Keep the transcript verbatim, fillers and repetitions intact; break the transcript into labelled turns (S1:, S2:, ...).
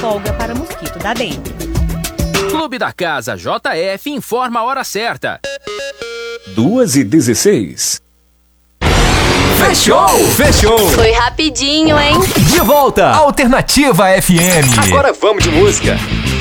S1: folga para mosquito da dengue.
S2: Clube da Casa J F informa a hora certa.
S3: duas e dezesseis.
S4: Fechou! Fechou!
S5: Foi rapidinho, hein?
S4: De volta! Alternativa F M.
S3: Agora vamos de música.